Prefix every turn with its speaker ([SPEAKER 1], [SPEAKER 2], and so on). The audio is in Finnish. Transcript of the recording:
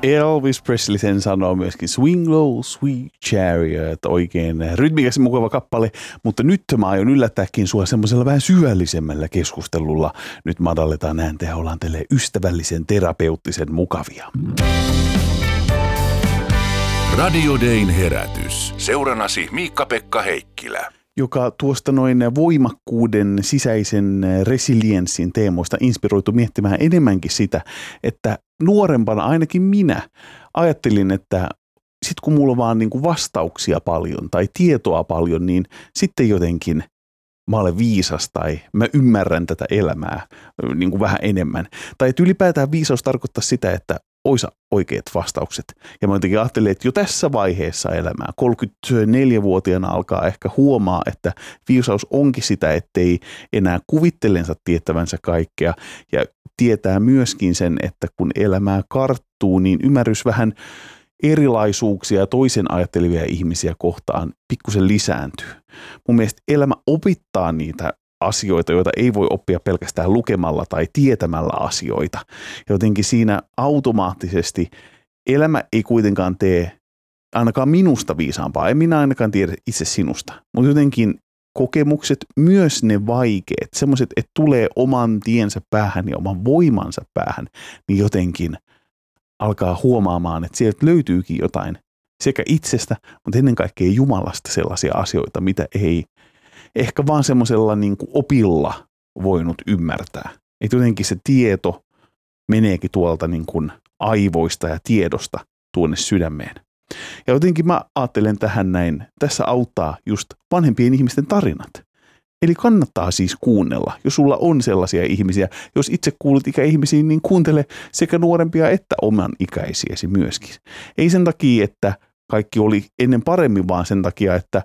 [SPEAKER 1] Elvis Presley sen sanoo myöskin Swing Low, Sweet Chariot, oikein rytmikäs mukava kappale, mutta nyt mä aion yllättääkin sua semmoisella vähän syvällisemmällä keskustelulla. Nyt madalletaan ääntä ja ollaan teille ystävällisen, terapeuttisen mukavia.
[SPEAKER 2] Radio Dayn herätys. Seurannasi Miikka-Pekka Heikkilä.
[SPEAKER 1] Joka tuosta noin voimakkuuden, sisäisen resilienssin teemoista inspiroitu miettimään enemmänkin sitä, että nuorempana ainakin minä ajattelin, että sit kun mulla on vaan niin kuin vastauksia paljon tai tietoa paljon, niin sitten jotenkin mä olen viisas tai mä ymmärrän tätä elämää niin kuin vähän enemmän. Tai että ylipäätään viisaus tarkoittaa sitä, että oisa oikeat vastaukset. Ja mä jotenkin ajattelin, että jo tässä vaiheessa elämää, 34-vuotiaana alkaa ehkä huomaa, että viisaus onkin sitä, ettei enää kuvittelensa tietävänsä kaikkea. Ja tietää myöskin sen, että kun elämää karttuu, niin ymmärrys vähän erilaisuuksia ja toisen ajattelevia ihmisiä kohtaan pikkusen lisääntyy. Mun mielestä elämä opittaa niitä asioita, joita ei voi oppia pelkästään lukemalla tai tietämällä asioita. Jotenkin siinä automaattisesti elämä ei kuitenkaan tee ainakaan minusta viisaampaa. En minä ainakaan tiedä itse sinusta. Mutta jotenkin kokemukset, myös ne vaikeat, semmoiset, että tulee oman tiensä päähän ja oman voimansa päähän, niin jotenkin alkaa huomaamaan, että sieltä löytyykin jotain sekä itsestä, mutta ennen kaikkea Jumalasta sellaisia asioita, mitä ei ehkä vaan semmoisella niin kuin opilla voinut ymmärtää. Että jotenkin se tieto meneekin tuolta niin kuin aivoista ja tiedosta tuonne sydämeen. Ja jotenkin mä ajattelen tähän näin, tässä auttaa just vanhempien ihmisten tarinat. Eli kannattaa siis kuunnella, jos sulla on sellaisia ihmisiä. Jos itse kuulut ikäihmisiin, niin kuuntele sekä nuorempia että oman ikäisiäsi myöskin. Ei sen takia, että kaikki oli ennen paremmin, vaan sen takia, että